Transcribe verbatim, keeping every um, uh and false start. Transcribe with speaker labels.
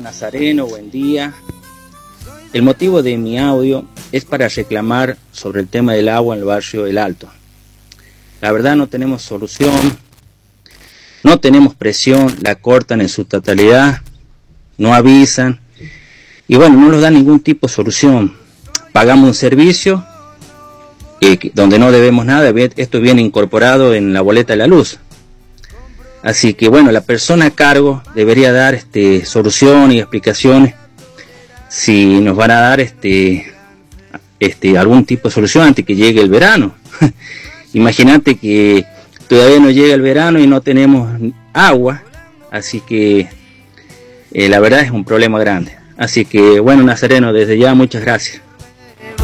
Speaker 1: Nazareno, buen día. El motivo de mi audio es para reclamar sobre el tema del agua en el barrio El Alto. La verdad no tenemos solución, no tenemos presión, la cortan en su totalidad, no avisan y bueno, no nos dan ningún tipo de solución. Pagamos un servicio eh, donde no debemos nada, esto viene incorporado en la boleta de la luz. Así que bueno, la persona a cargo debería dar este, solución y explicaciones si nos van a dar este, este, algún tipo de solución antes que llegue el verano. Imagínate que todavía no llega el verano y no tenemos agua, así que eh, la verdad es un problema grande. Así que bueno, Nazareno, desde ya muchas gracias.